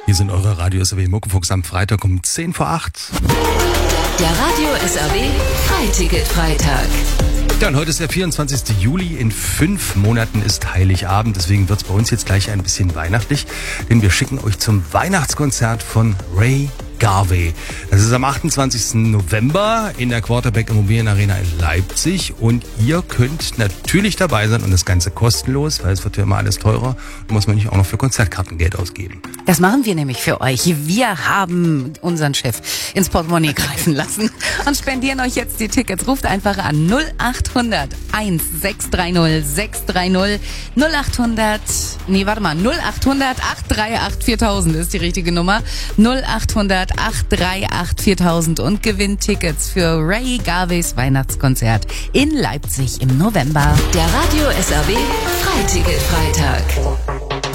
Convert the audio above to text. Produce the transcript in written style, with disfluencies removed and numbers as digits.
Hier sind eure Radio SAW Muckefuchs am Freitag um 10 vor 8. Der Radio SAW Freiticket-Freitag. Ja, und heute ist der 24. Juli. In 5 Monaten ist Heiligabend. Deswegen wird es bei uns jetzt gleich ein bisschen weihnachtlich. Denn wir schicken euch zum Weihnachtskonzert von Ray Garvey. Das ist am 28. November in der Quarterback Immobilienarena in Leipzig. Und ihr könnt natürlich dabei sein und das Ganze kostenlos, weil es wird ja immer alles teurer. Da muss man nicht auch noch für Konzertkarten Geld ausgeben. Das machen wir nämlich für euch. Wir haben unseren Chef ins Portemonnaie greifen lassen und spendieren euch jetzt die Tickets. Ruft einfach an 0800 1630 630 0800 838 4000 ist die richtige Nummer. 0800 838 4000 und gewinnt Tickets für Ray Garveys Weihnachtskonzert in Leipzig im November. Der Radio SAW Freiticket-Freitag.